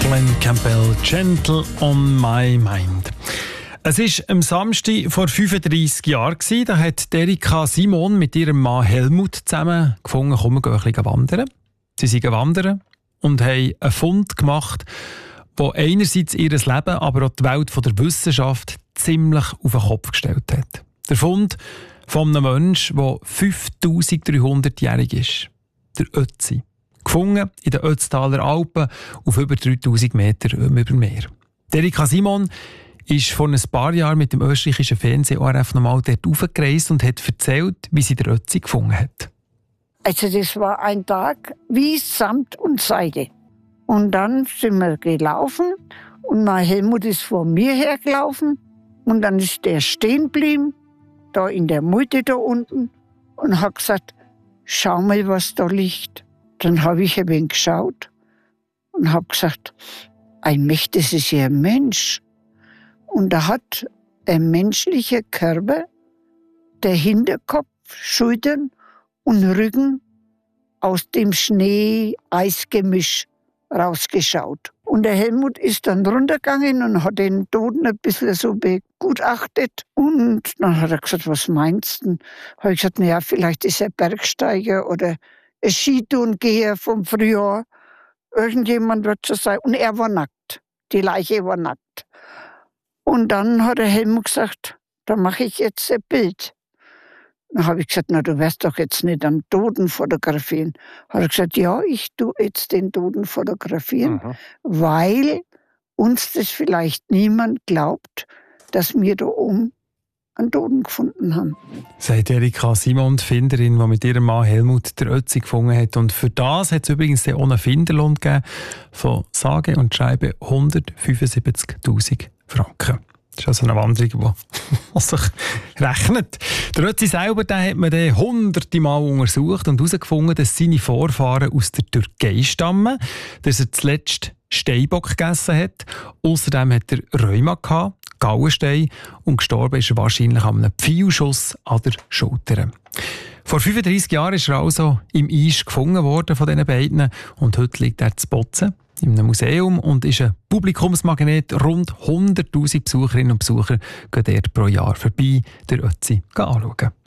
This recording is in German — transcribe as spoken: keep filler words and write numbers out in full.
Glenn Campbell, Gentle on my mind. Es war am Samstag vor fünfunddreissig Jahren. Da hat Erika Simon mit ihrem Mann Helmut zusammen gefunden, komm, wir gehen ein bisschen wandern. Sie sind wandern und haben einen Fund gemacht, der einerseits ihr Leben, aber auch die Welt der Wissenschaft ziemlich auf den Kopf gestellt hat. Der Fund von einem Menschen, der fünftausenddreihundert-jährig ist. Der Ötzi. Gefunden in den Ötztaler Alpen auf über dreitausend Meter über dem Meer. Erika Simon ist vor ein paar Jahren mit dem österreichischen Fernsehen O R F nochmal dort raufgereist und hat erzählt, wie sie den Ötzi gefunden hat. Also das war ein Tag wie Samt und Seide. Und dann sind wir gelaufen und mein Helmut ist vor mir hergelaufen und dann ist der stehen geblieben, da in der Mitte da unten und hat gesagt, schau mal, was da liegt. Dann habe ich ein wenig geschaut und habe gesagt, ein Mensch, das ist ja ein Mensch. Und da hat ein menschlicher Körper, der Hinterkopf, Schultern und Rücken aus dem Schnee-Eis-Gemisch rausgeschaut. Und der Helmut ist dann runtergegangen und hat den Toten ein bisschen so begutachtet. Und dann hat er gesagt, was meinst du? Habe ich gesagt, naja, vielleicht ist er Bergsteiger oder ein Skitourengeher vom Frühjahr. Irgendjemand wird so sein. Und er war nackt. Die Leiche war nackt. Und dann hat der Helmut gesagt, da mache ich jetzt ein Bild. Dann habe ich gesagt, na, du wirst doch jetzt nicht einen Toten fotografieren. Hat er gesagt, ja, ich tue jetzt den Toten fotografieren, mhm. weil uns das vielleicht niemand glaubt, dass wir da oben einen Toten gefunden haben. Sagt Erika Simon, die Finderin, die mit ihrem Mann Helmut der Ötzi gefunden hat. Und für das hat es übrigens auch einen Finderlohn gegeben von sage und schreibe hundertfünfundsiebzigtausend Franken. Das ist also eine Wanderung, die sich rechnet. Der Ötzi selber, den hat man dann hunderte Mal untersucht und herausgefunden, dass seine Vorfahren aus der Türkei stammen, dass er zuletzt Steinbock gegessen hat. Außerdem hat er Rheuma gehabt, Gallenstein, und gestorben ist er wahrscheinlich an einem Pfeilschuss an der Schulter. Vor fünfunddreissig Jahren ist er also im Eis gefunden worden von diesen beiden und heute liegt er zu Bozen in einem Museum und ist ein Publikumsmagnet. Rund hunderttausend Besucherinnen und Besucher gehen dort pro Jahr vorbei, der Ötzi anschauen.